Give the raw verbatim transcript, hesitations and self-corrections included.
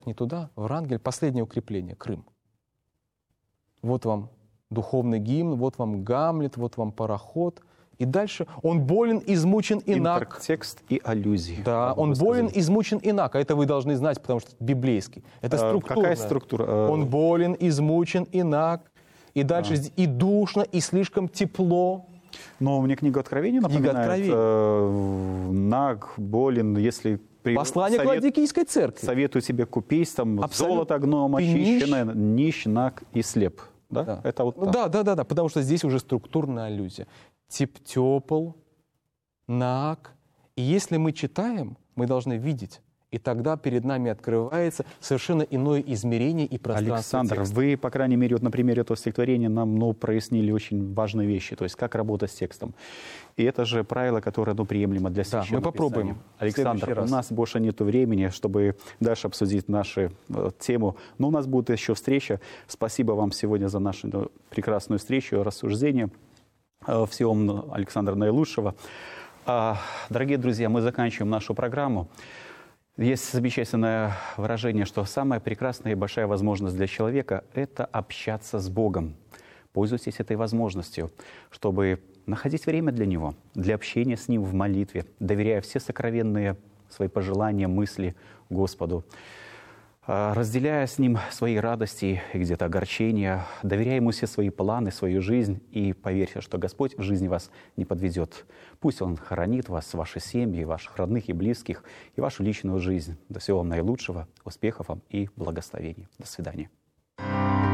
не туда, Врангель, последнее укрепление, Крым. Вот вам духовный гимн, вот вам Гамлет, вот вам пароход. И дальше он болен, измучен, инак. Интертекст и аллюзии. Да, он болен, измучен, инак. А это вы должны знать, потому что это библейский. Это структура. Какая структура? Он болен, измучен, инак. И дальше а. и душно, и слишком тепло. Но мне книга Откровения напоминает. Книга Откровения. Э, наг, болен, если... При... Послание совет... к Ладикийской церкви. Советую тебе купить там Абсолютно. Золото, гном, очищенное, нищ, наг и слеп. Да? Да. Это вот да, да, да, да, потому что здесь уже структурная аллюзия. Тип тепл, наг. И если мы читаем, мы должны видеть. И тогда перед нами открывается совершенно иное измерение и пространство. Александр, текста. вы, по крайней мере, вот на примере этого стихотворения нам ну, прояснили очень важные вещи, то есть как работать с текстом. И это же правило, которое ну, приемлемо для священного Да, мы попробуем. Писания. Александр, у нас больше нет времени, чтобы дальше обсудить нашу э, тему, но у нас будет еще встреча. Спасибо вам сегодня за нашу ну, прекрасную встречу, рассуждение. Э, всего вам, Александр, наилучшего. А, дорогие друзья, мы заканчиваем нашу программу. Есть замечательное выражение, что самая прекрасная и большая возможность для человека – это общаться с Богом. Пользуйтесь этой возможностью, чтобы находить время для Него, для общения с Ним в молитве, доверяя все сокровенные свои пожелания, мысли Господу, разделяя с Ним свои радости и где-то огорчения, доверяя Ему все свои планы, свою жизнь, и поверьте, что Господь в жизни вас не подведет. Пусть Он хранит вас, ваши семьи, ваших родных и близких, и вашу личную жизнь. До всего вам наилучшего, успехов вам и благословений. До свидания.